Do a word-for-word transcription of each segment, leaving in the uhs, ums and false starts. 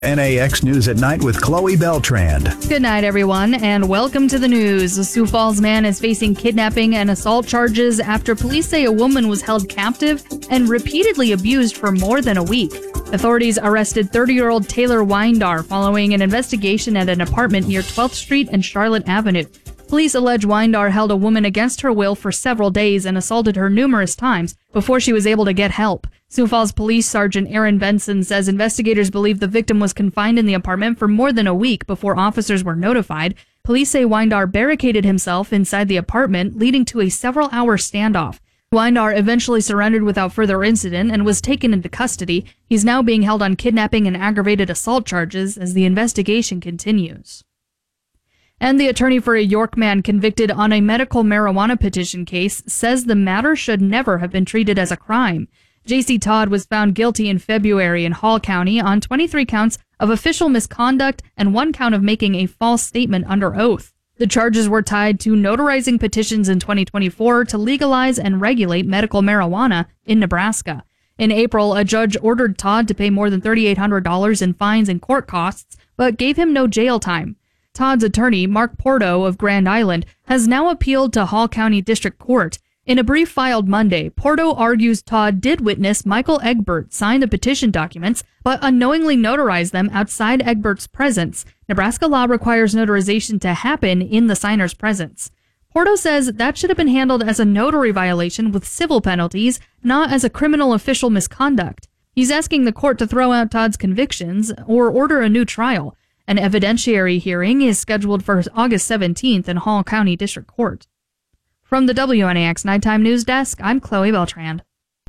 N A X News at Night with Chloe Beltrand. Good night, everyone, and welcome to the news. A Sioux Falls man is facing kidnapping and assault charges after police say a woman was held captive and repeatedly abused for more than a week. Authorities arrested thirty-year-old Taylor Weindar following an investigation at an apartment near twelfth Street and Charlotte Avenue. Police allege Weindar held a woman against her will for several days and assaulted her numerous times before she was able to get help. Sioux Falls Police Sergeant Aaron Benson says investigators believe the victim was confined in the apartment for more than a week before officers were notified. Police say Weindar barricaded himself inside the apartment, leading to a several-hour standoff. Weindar eventually surrendered without further incident and was taken into custody. He's now being held on kidnapping and aggravated assault charges as the investigation continues. And the attorney for a York man convicted on a medical marijuana petition case says the matter should never have been treated as a crime. J C Todd was found guilty in February in Hall County on twenty-three counts of official misconduct and one count of making a false statement under oath. The charges were tied to notarizing petitions in twenty twenty-four to legalize and regulate medical marijuana in Nebraska. In April, a judge ordered Todd to pay more than three thousand eight hundred dollars in fines and court costs, but gave him no jail time. Todd's attorney, Mark Porto of Grand Island, has now appealed to Hall County District Court. In a brief filed Monday, Porto argues Todd did witness Michael Egbert sign the petition documents, but unknowingly notarized them outside Egbert's presence. Nebraska law requires notarization to happen in the signer's presence. Porto says that should have been handled as a notary violation with civil penalties, not as a criminal official misconduct. He's asking the court to throw out Todd's convictions or order a new trial. An evidentiary hearing is scheduled for August seventeenth in Hall County District Court. From the W N A X Nighttime News Desk, I'm Chloe Beltrand.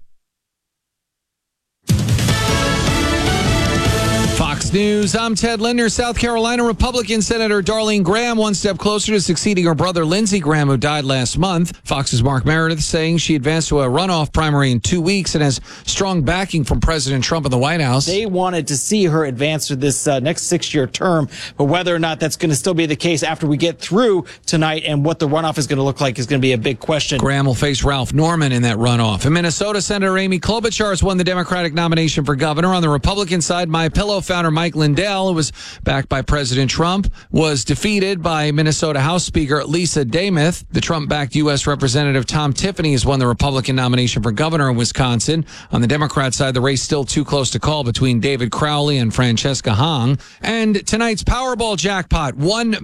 Fox News, I'm Ted Linder. South Carolina Republican Senator Darlene Graham one step closer to succeeding her brother Lindsey Graham, who died last month. Fox's Mark Meredith saying she advanced to a runoff primary in two weeks and has strong backing from President Trump in the White House. They wanted to see her advance to this uh, next six-year term, but whether or not that's going to still be the case after we get through tonight and what the runoff is going to look like is going to be a big question. Graham will face Ralph Norman in that runoff. In Minnesota, Senator Amy Klobuchar has won the Democratic nomination for governor. On the Republican side, MyPillow founder Mike Lindell, who was backed by President Trump, was defeated by Minnesota House Speaker Lisa Demuth. The Trump-backed U S Representative Tom Tiffany has won the Republican nomination for governor in Wisconsin. On the Democrat side, the race still too close to call between David Crowley and Francesca Hong. And tonight's Powerball jackpot, one